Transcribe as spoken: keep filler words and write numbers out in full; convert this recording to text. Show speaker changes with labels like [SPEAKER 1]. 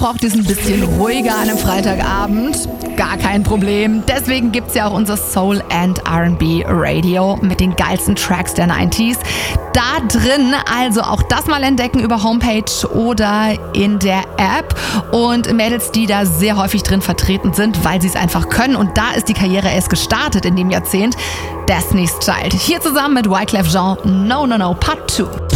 [SPEAKER 1] braucht es ein bisschen ruhiger an einem Freitagabend? Gar kein Problem. Deswegen gibt's ja auch unser Soul and R and B Radio mit den geilsten Tracks der neunziger. Da drin also auch das mal entdecken über Homepage oder in der App. Und Mädels, die da sehr häufig drin vertreten sind, weil sie es einfach können. Und da ist die Karriere erst gestartet in dem Jahrzehnt. Destiny's Child. Hier zusammen mit Wyclef Jean, No No No Part zwei.